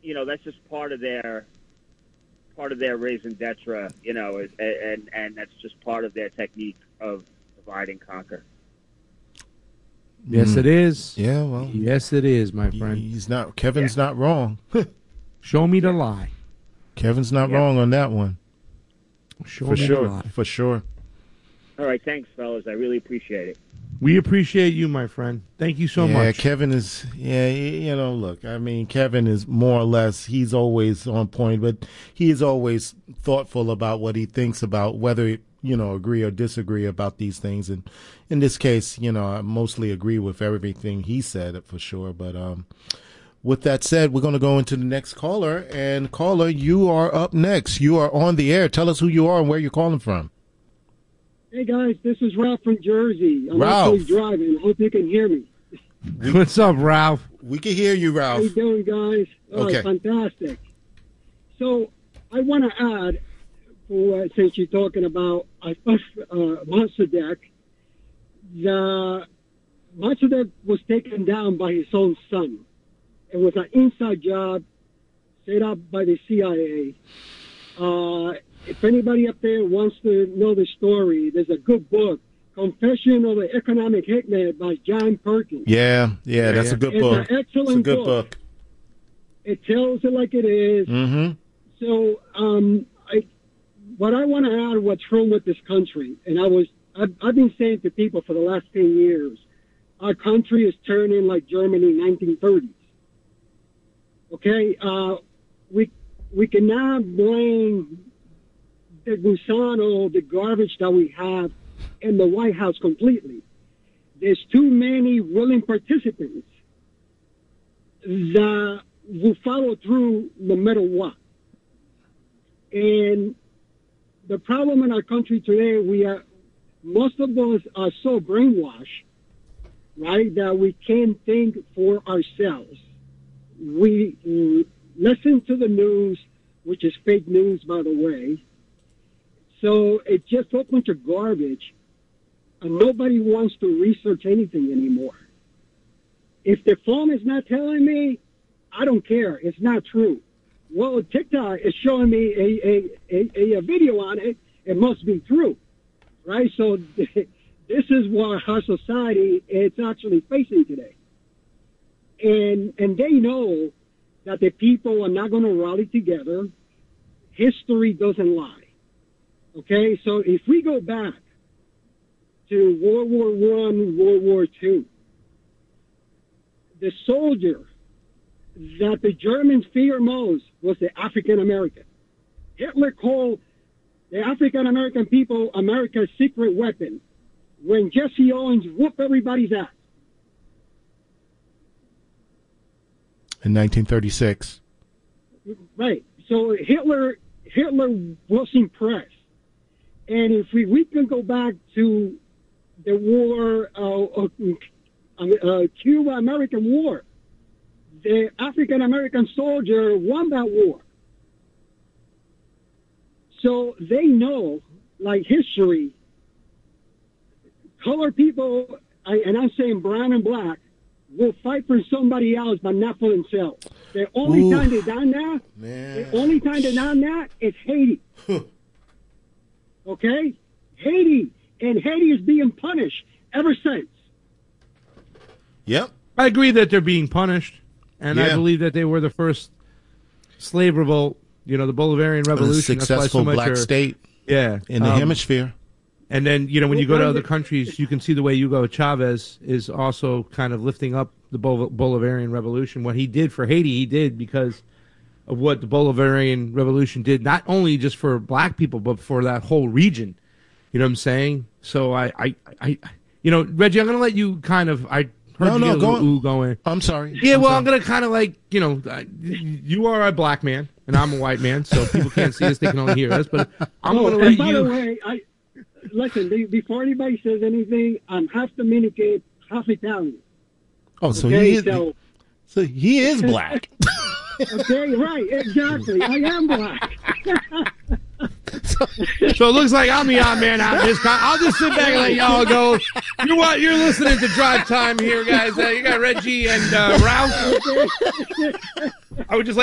that's just part of their raison d'etre, and that's just part of their technique of divide and conquer. Yes, it is. Yeah, well, yes, it is, my friend. Kevin's not wrong. Show me the lie. Kevin's not wrong on that one. Show For me sure. the lie. For sure. All right, thanks, fellas. I really appreciate it. We appreciate you, my friend. Thank you so much. Kevin is, look, I mean, Kevin is more or less, he's always on point, but he is always thoughtful about what he thinks about whether, agree or disagree about these things. And in this case, I mostly agree with everything he said for sure. But with that said, we're going to go into the next caller. And caller, you are up next. You are on the air. Tell us who you are and where you're calling from. Hey, guys, this is Ralph from Jersey. I'm Ralph. actually driving. Hope you can hear me. What's up, Ralph? We can hear you, Ralph. How you doing, guys? Okay. Fantastic. So I want to add, since you're talking about Mossadegh, Mossadegh was taken down by his own son. It was an inside job set up by the CIA. If anybody up there wants to know the story, there's a good book, Confession of an Economic Hitman by John Perkins. Yeah, that's a good book. It's an excellent good book. It tells it like it is. Mm-hmm. So, what I want to add, what's wrong with this country, and I've been saying to people for the last 10 years, our country is turning like Germany 1930s. Okay, we cannot blame the Gusano, the garbage that we have in the White House completely. There's too many willing participants that will follow through no matter what. And the problem in our country today, most of us are so brainwashed, right, that we can't think for ourselves. We listen to the news, which is fake news, by the way. So it's just a bunch of garbage, and nobody wants to research anything anymore. If the phone is not telling me, I don't care. It's not true. Well, TikTok is showing me a video on it. It must be true, right? So this is what our society is actually facing today. And they know that the people are not going to rally together. History doesn't lie. Okay, so if we go back to World War I, World War II, the soldier that the Germans fear most was the African American. Hitler called the African American people America's secret weapon when Jesse Owens whooped everybody's ass. In 1936. Right. So Hitler was impressed. And if we can go back to the war, Cuba-American War, the African-American soldier won that war. So they know, like history, colored people, and I'm saying brown and black, will fight for somebody else, but not for themselves. The only time they done that is Haiti. Okay? Haiti. And Haiti is being punished ever since. Yep. I agree that they're being punished, and I believe that they were the first slave revolt, the Bolivarian Revolution. A successful black state in the hemisphere. And then, when you go to other countries, you can see the way Hugo Chavez is also kind of lifting up the Bolivarian Revolution. What he did for Haiti, he did because of what the Bolivarian Revolution did, not only just for black people, but for that whole region. You know what I'm saying? So Reggie, I'm going to let you kind of, I heard you get a little ooh going. I'm sorry. Yeah, I'm going to kind of like, you are a black man and I'm a white man, so people can't see us, they can only hear us, but I'm going to let you. By the way, listen, before anybody says anything, I'm half Dominican, half Italian. Oh, so he is black. Okay, right, exactly. I am black. So it looks like I'm the odd man out in this. I'll just sit back and let y'all go. You're listening to Drive Time here, guys. You got Reggie and Ralph. I would just like